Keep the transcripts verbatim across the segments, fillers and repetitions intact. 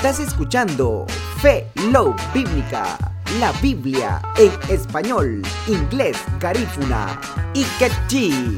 Estás escuchando Fe Love Bíblica, la Biblia en español, inglés, garífuna y quechí.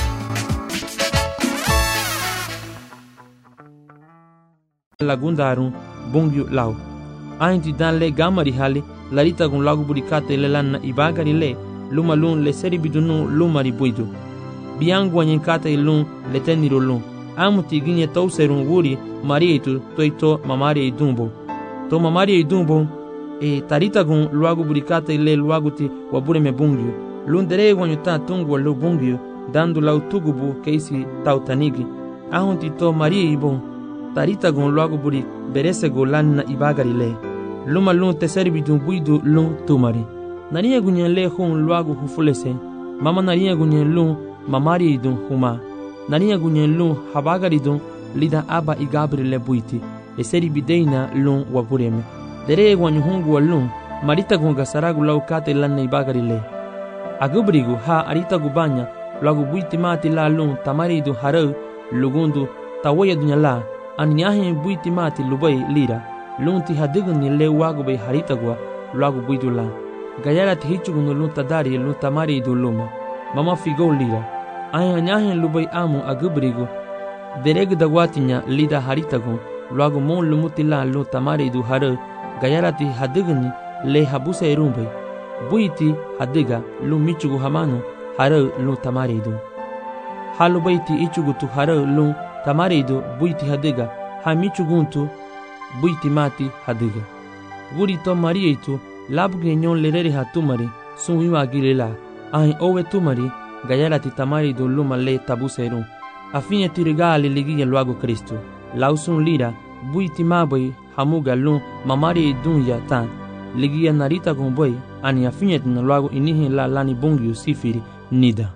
Lagundarum bungyu lau. Ainti dan le gamari hali, larita gun lagu burikate le lanna ibagari le, luma lun le seribidunu lumari buidu. Biangu anyenkata ilun le teniro lun. Amuti ginye tau serun wuri marieitu toito mamari idumbo. To mamari idumbo e tarita gun luagu burikate le luagu ti wabure me bungyu. Lun dere wanyuta tungu lu bungyu, dandu lau tugubu keisi tau tanigi. Ahunti to marie ibon. Tarita gon luago buri berese go lanna ibagari le. Luma lun te serbi dun buidu lun tumari. Nariya gunyen le hun luago hufulese. Mama nariya gunyen lun mamari dun huma. Nariya gunyen lun habagari dun lida aba igabri le buiti. E serbi deina lun wabureme. Dere guanyu hungu wa lun marita gon gasaragu lau kate lanna ibagari le. Agubrigu ha arita gubanya luago buiti mati la lun tamari dun harau lugundu tawoya dunya la. Anyahin buiti mati lubai lira, lunti hadigun ni le wagu bay haritagwa, luagu buidu la. Gayara ti hichugun lun tadari lun tamari du luma. Mama figo lira. Ay anyahin lubai amu agubrigu. Dereg dagwatinya lida haritagun, luagu mon lumuti la lun tamari du haru. Gayara ti hadigun ni le habusa erumbay. Buiti hadiga lun michugu hamanu, haru lun tamari du. Halubai ti ichugu tu haru lun tamarido buiti hadiga, hamichuguntu buiti mati hadiga. Guri to marieitu, labge nyon lerere hatumari, sun wiwa gilela, ahin owe tumari, gayarati tamarido luma le tabuserum. Afine tirigali ligia luago Kristo, lausun lira, buiti maboy, hamuga lun, mamari dunya tan, ligia narita gomboy, ani afine tina luago inihin la lani bungyu sifiri, nida.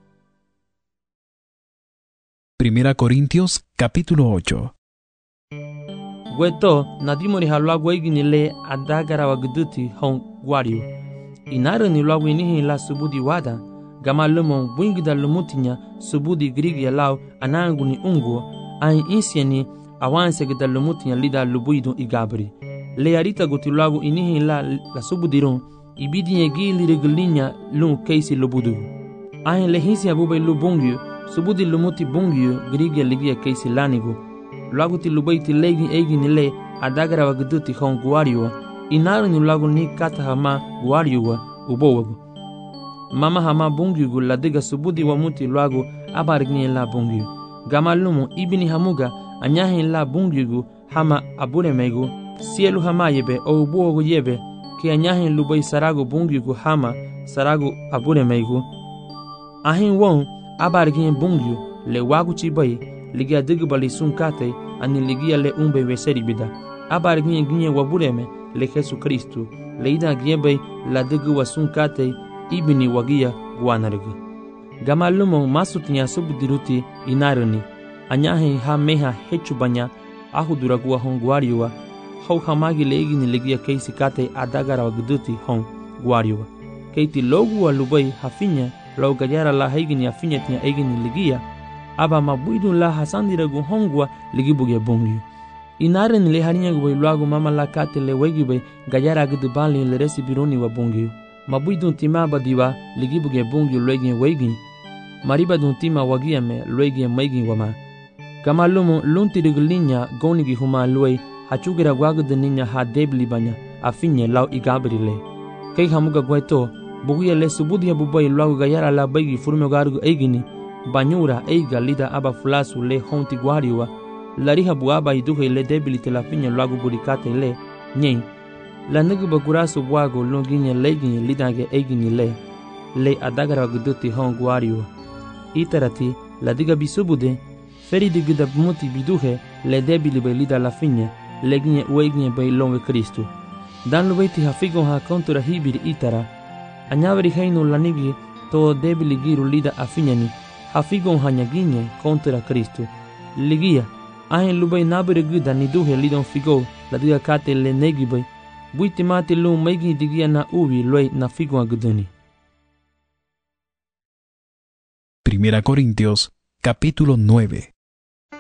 Primera Corintios capítulo ocho. Weto nadimori halwa igini le adagara wagduti hon guario. Inara ni lwa winihi la subudi wada. Gama lumon bwingida lumutinya subudi grigi lao anangu ni unguo. Ahin insieni awanse gida lumutinya lida lubuidu igabri. Le arita guti lwa inihi la la subudirun. Ibidi yegi lirigilinya lun keisi lubudu. Ahin lehinsi abube lubungyu. Subudi lumuti bungyu grigia ligia keisi lanigu. Luagu ti lubaiti legi egi ni le adagara wagduti hon guario. Inaru ni luagu ni kata hama guario ubowagu. Mama hama bungyu gu ladiga subudi wamuti luagu abarigni la bungyu. Gama lumu ibini hamuga anyahin la bungyu gu hama abure megu. Sielu hama yebe o ubowagu yebe ki anyahin lubai saragu bungyu gu hama saragu abure megu. Ahin won abarigin bungyu le wagu chibai ligia digbali sunkate ani ligia le umbe weseri bida abarigin ginye wabureme le Jesu Kristu le ida giebe la digu wasunkate ibini wagia guanarigi gama lumo masutinya subudiruti inaruni anyahe ha meha hechu banya ahuduragua hon guariwa hau hamagi le igini ligia keisi kate adagara wagduti hon guariwa keiti logu wa lubai hafinya lau gajara la haigini afinya tinya egini ligia aba mabuidu la hasandira gu hongwa ligibuge bungyu inare ni le harinya gu luagu mama la kate le wegibe gajara gudu bali le resi bironi wa bungyu mabuidu tima badiwa ligibuge bungyu legi wegi mariba dun tima wagia me legi megi wama kama lumu lunti rigulinya gonigi huma luei hachugira gwagu deninya ha debli banya afinya lau igabrile kai hamuga gweto buguya le subudia bubai luagu gayara la baigi furme garugu eigini banyura eiga lida aba fulasu le honti guariwa lariha buaba iduhe le debilite la finya luagu burikate le nyen la nugu bagurasu buago longinya legini lidage eigini le le adagara guduti hon guariwa itarati la diga bisubude feri digida muti biduhe le debili be lida la finya leginya ueginya be longe Kristu dan lubaiti hafigo ha kontura hibiri itara anyaveri heinu lanigi to debili giru lida afinyani hafigon hanyaginye kontra Kristu ligia ahin lubai nabere guda ni duhe lidon figo la diga kate le negibai buiti mati lu megi digia na uvi loi na figon aguduni. Primera Corintios capítulo nueve.